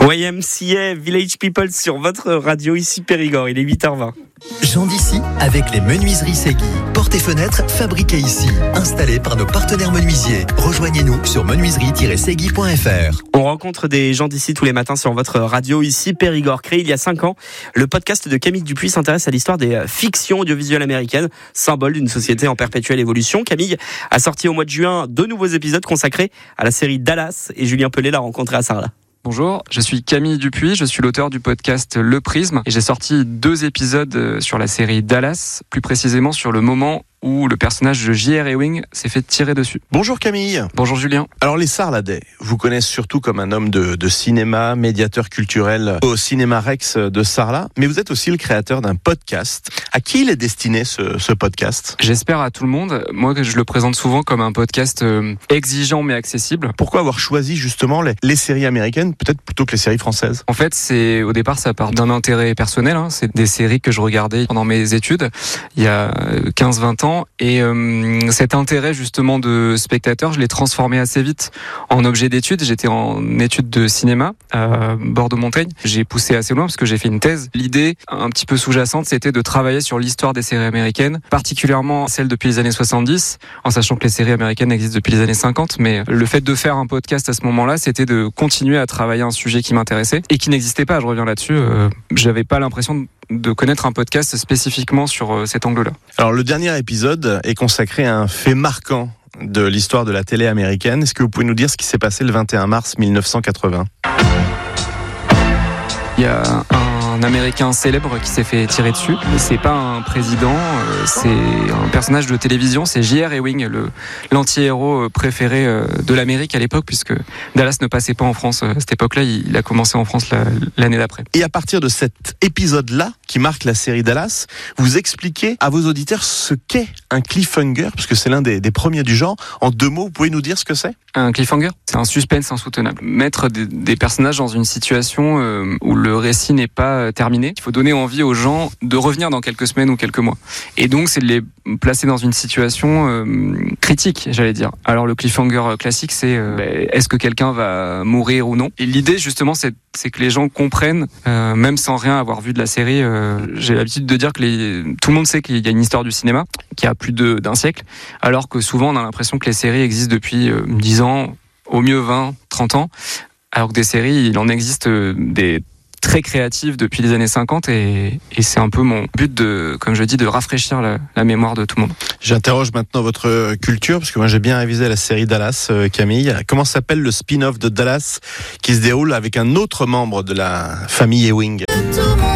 YMCA, Village People sur votre radio, ici Périgord, il est 8h20. Jean d'ici avec les menuiseries Segui. Portes et fenêtres fabriquées ici, installées par nos partenaires menuisiers. Rejoignez-nous sur menuiserie-segui.fr. On rencontre des gens d'ici tous les matins sur votre radio, ici Périgord. Créé il y a 5 ans, le podcast de Camille Dupuis s'intéresse à l'histoire des fictions audiovisuelles américaines, symbole d'une société en perpétuelle évolution. Camille a sorti au mois de juin 2 nouveaux épisodes consacrés à la série Dallas et Julien Pelé l'a rencontré à Sarlat. Bonjour, je suis Camille Dupuis, je suis l'auteur du podcast Le Prisme et j'ai sorti 2 épisodes sur la série Dallas, plus précisément sur le moment où le personnage de J.R. Ewing s'est fait tirer dessus. Bonjour Camille. Bonjour Julien. Alors les Sarladais vous connaissent surtout comme un homme de cinéma, médiateur culturel au Cinéma Rex de Sarlat, mais vous êtes aussi le créateur d'un podcast. À qui il est destiné ce podcast ? J'espère à tout le monde. Moi, je le présente souvent comme un podcast exigeant mais accessible. Pourquoi avoir choisi justement les séries américaines, peut-être plutôt que les séries françaises ? En fait, au départ, ça part d'un intérêt personnel. C'est des séries que je regardais pendant mes études, il y a 15-20 ans. Et cet intérêt justement de spectateur, je l'ai transformé assez vite en objet d'étude. J'étais en études de cinéma à Bordeaux-Montaigne. J'ai poussé assez loin parce que j'ai fait une thèse. L'idée un petit peu sous-jacente, c'était de travailler sur l'histoire des séries américaines, particulièrement celles depuis les années 70, en sachant que les séries américaines existent depuis les années 50. Mais le fait de faire un podcast à ce moment-là, c'était de continuer à travailler un sujet qui m'intéressait et qui n'existait pas. Je reviens là-dessus. J'avais pas l'impression de connaître un podcast spécifiquement sur cet angle-là. Alors le dernier épisode est consacré à un fait marquant de l'histoire de la télé américaine. Est-ce que vous pouvez nous dire ce qui s'est passé le 21 mars 1980 ? Il y a un Américain célèbre qui s'est fait tirer dessus. C'est pas un président, c'est un personnage de télévision, c'est J.R. Ewing, l'anti-héros préféré de l'Amérique à l'époque, puisque Dallas ne passait pas en France à cette époque-là, il a commencé en France l'année d'après. Et à partir de cet épisode-là, qui marque la série Dallas, vous expliquez à vos auditeurs ce qu'est un cliffhanger, parce que c'est l'un des premiers du genre. En 2 mots, vous pouvez nous dire ce que c'est ? Un cliffhanger, c'est un suspense insoutenable. Mettre des personnages dans une situation où le récit n'est pas terminé. Il faut donner envie aux gens de revenir dans quelques semaines ou quelques mois. Et donc, c'est de les placer dans une situation critique, j'allais dire. Alors, le cliffhanger classique, c'est est-ce que quelqu'un va mourir ou non ? Et l'idée, justement, c'est que les gens comprennent, même sans rien avoir vu de la série. J'ai l'habitude de dire que tout le monde sait qu'il y a une histoire du cinéma qui a plus d'un siècle, alors que souvent, on a l'impression que les séries existent depuis 10 ans, au mieux 20, 30 ans, alors que des séries, il en existe des très créatives depuis les années 50 et c'est un peu mon but comme je dis, de rafraîchir la mémoire de tout le monde. J'interroge maintenant votre culture, parce que moi j'ai bien révisé la série Dallas, Camille. Comment s'appelle le spin-off de Dallas qui se déroule avec un autre membre de la famille Ewing ?